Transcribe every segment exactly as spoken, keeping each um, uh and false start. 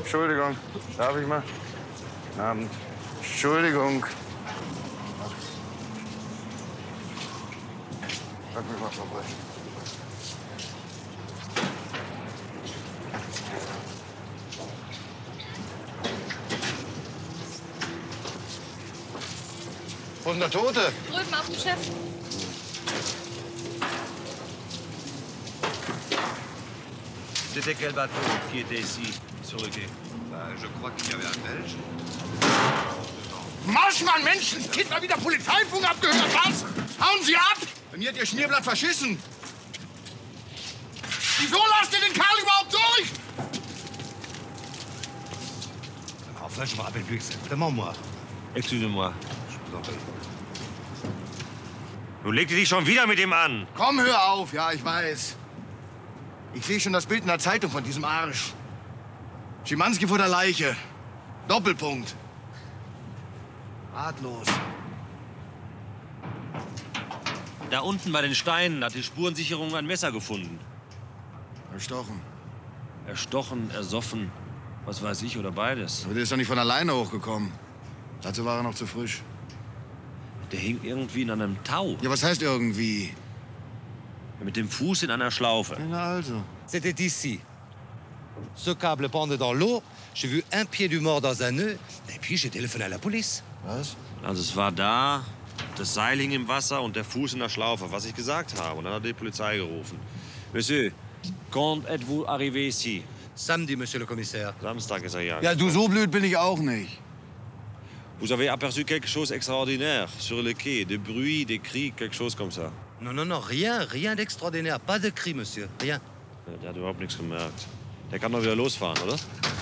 Entschuldigung, darf ich mal? Guten Abend. Entschuldigung. Sag mir mal vorbei. Wo ist denn der Tote? Drüben auf dem Schiff. C'était quel bateau qui était ici, sur le quai? Ben, je crois qu'il y avait un Belge. Marschmann, Menschen! Kind mal wieder Polizeifunk abgehört, was? Hauen Sie ab! Bei mir hat Ihr Schmierblatt verschissen. Wieso lasst ihr den Kerl überhaupt durch? Enfin, je me rappelle plus exactement, moi. Excusez-moi. Je vous en prie. Du legst dich schon wieder mit ihm an. Komm, hör auf. Ja, ich weiß. Ich sehe schon das Bild in der Zeitung von diesem Arsch. Schimanski vor der Leiche. Doppelpunkt. Ratlos. Da unten bei den Steinen hat die Spurensicherung ein Messer gefunden. Erstochen. Erstochen, ersoffen, was weiß ich, oder beides. Aber der ist doch nicht von alleine hochgekommen. Dazu war er noch zu frisch. Der hing irgendwie in einem Tau. Ja, was heißt irgendwie? Mit dem Fuß in einer Schlaufe. Na also. C'était ici. Ce câble pendait dans l'eau. J'ai vu un pied du mort dans un nœud. Et puis j'ai téléphoné à la police. Was? Also es war da, das Seil hing im Wasser und der Fuß in der Schlaufe, was ich gesagt habe. Und dann hat die Polizei gerufen. Monsieur, quand êtes-vous arrivé ici? Samedi, monsieur le commissaire. Samstag ist er ja. Ja, du, so blöd bin ich auch nicht. Vous avez aperçu quelque chose d'extraordinaire sur le quai, des bruits, des cris, quelque chose comme ça. Non, non, non, rien, rien d'extraordinaire. Pas de cri, monsieur. Rien. Ja, der hat überhaupt nichts gemerkt. Der kann doch wieder losfahren, oder?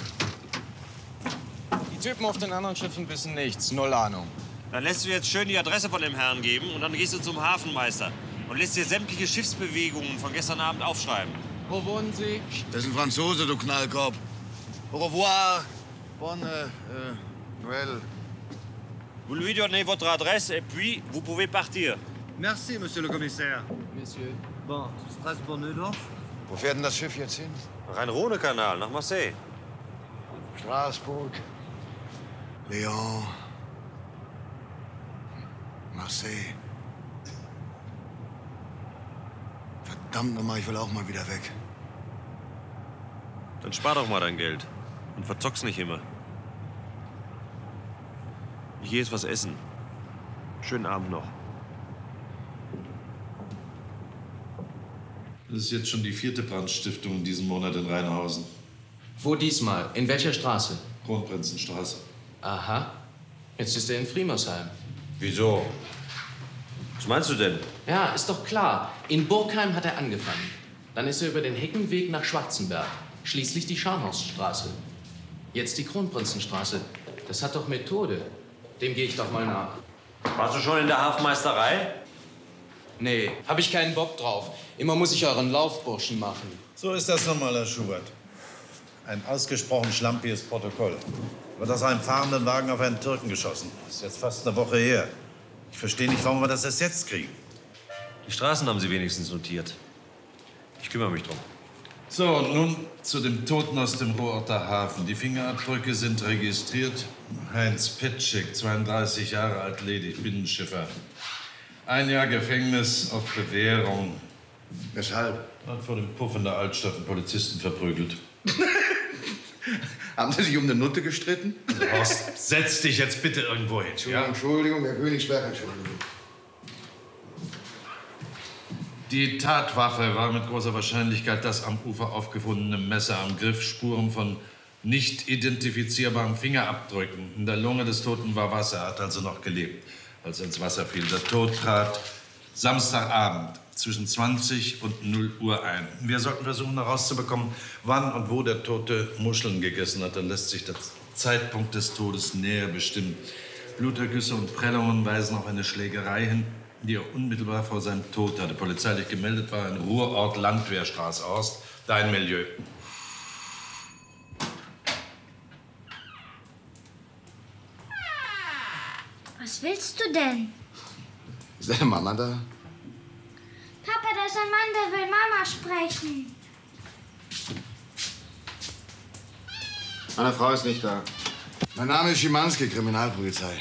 Die Typen auf den anderen Schiffen wissen nichts. Null Ahnung. Dann lässt du jetzt schön die Adresse von dem Herrn geben und dann gehst du zum Hafenmeister und lässt dir sämtliche Schiffsbewegungen von gestern Abend aufschreiben. Wo wohnen Sie? Das ist ein Franzose, du Knallkopf. Au revoir. Bonne äh, Noël. Vous lui donnez votre adresse et puis vous pouvez partir. Merci, monsieur le commissaire. Monsieur. Bon, Strasbourg-Neudorf. Wo fährt denn das Schiff jetzt hin? Rhein-Rhone-Kanal nach Marseille. Straßburg. Lyon. Marseille. Verdammt nochmal, ich will auch mal wieder weg. Dann spar doch mal dein Geld und verzock's nicht immer. Ich geh jetzt was essen. Schönen Abend noch. Das ist jetzt schon die vierte Brandstiftung in diesem Monat in Rheinhausen. Wo diesmal? In welcher Straße? Kronprinzenstraße. Aha. Jetzt ist er in Friemersheim. Wieso? Was meinst du denn? Ja, ist doch klar. In Burgheim hat er angefangen. Dann ist er über den Heckenweg nach Schwarzenberg. Schließlich die Scharnhorststraße. Jetzt die Kronprinzenstraße. Das hat doch Methode. Dem gehe ich doch mal nach. Warst du schon in der Hafenmeisterei? Nee, hab ich keinen Bock drauf. Immer muss ich euren Laufburschen machen. So ist das nochmal, Herr Schubert. Ein ausgesprochen schlampiges Protokoll. Wird aus einem fahrenden Wagen auf einen Türken geschossen. Das ist jetzt fast eine Woche her. Ich verstehe nicht, warum wir das erst jetzt kriegen. Die Straßen haben sie wenigstens notiert. Ich kümmere mich drum. So, und nun zu dem Toten aus dem Ruhrorter Hafen. Die Fingerabdrücke sind registriert. Heinz Petschek, zweiunddreißig Jahre alt, ledig, Binnenschiffer. Ein Jahr Gefängnis auf Bewährung. Weshalb? Hat vor dem Puff in der Altstadt einen Polizisten verprügelt. Haben Sie sich um eine Nutte gestritten? Also, Horst, setz dich jetzt bitte irgendwo hin. Entschuldigung, Ja? Entschuldigung, Herr Königsberg, Entschuldigung. Die Tatwaffe war mit großer Wahrscheinlichkeit das am Ufer aufgefundene Messer am Griff. Spuren von nicht identifizierbaren Fingerabdrücken. In der Lunge des Toten war Wasser, er hat also noch gelebt, als er ins Wasser fiel. Der Tod trat Samstagabend zwischen zwanzig und null Uhr ein. Wir sollten versuchen herauszubekommen, wann und wo der Tote Muscheln gegessen hat. Dann lässt sich der Zeitpunkt des Todes näher bestimmen. Blutergüsse und Prellungen weisen auf eine Schlägerei hin, die er unmittelbar vor seinem Tod hatte. Polizeilich gemeldet war ein Ruhrort Landwehrstraße. Horst, dein Milieu. Was willst du denn? Ist deine Mama da? Papa, da ist ein Mann, der will Mama sprechen. Meine Frau ist nicht da. Mein Name ist Schimanski, Kriminalpolizei.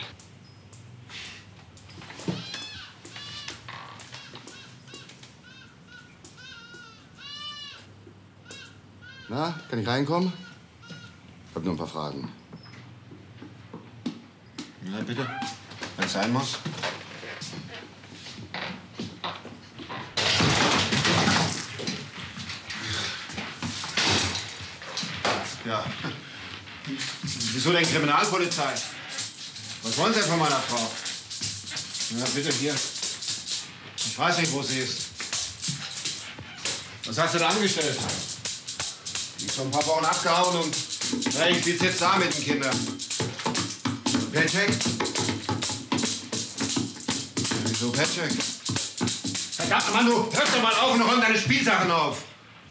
Na, kann ich reinkommen? Ich hab nur ein paar Fragen. Ja, bitte. Wenn es sein muss. Ja. Wieso denn Kriminalpolizei? Was wollen Sie denn von meiner Frau? Na, bitte, hier. Ich weiß nicht, wo sie ist. Was hast du da angestellt? Die ist vor ein paar Wochen abgehauen und na, ich sitze jetzt da mit den Kindern. Petschek? Wieso Petschek? Verdammt, Mann, du hörst doch mal auf und räum deine Spielsachen auf.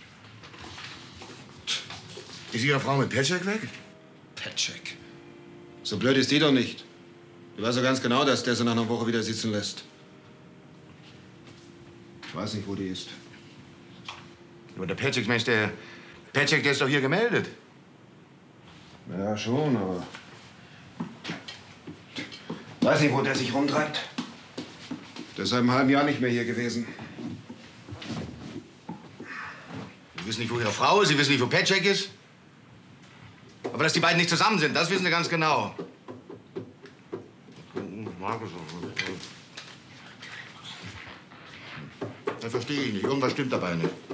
Ist Ihre Frau mit Petschek weg? Petschek. So blöd ist die doch nicht. Du weißt doch ganz genau, dass der sie nach einer Woche wieder sitzen lässt. Ich weiß nicht, wo die ist. Aber der Petschek, Mensch, der Petschek, der ist doch hier gemeldet. Ja, schon, aber... Weiß nicht, wo der sich rumtreibt. Der ist seit einem halben Jahr nicht mehr hier gewesen. Sie wissen nicht, wo Ihre Frau ist, Sie wissen nicht, wo Petschek ist. Aber dass die beiden nicht zusammen sind, das wissen Sie ganz genau. Das verstehe ich nicht. Irgendwas stimmt dabei nicht.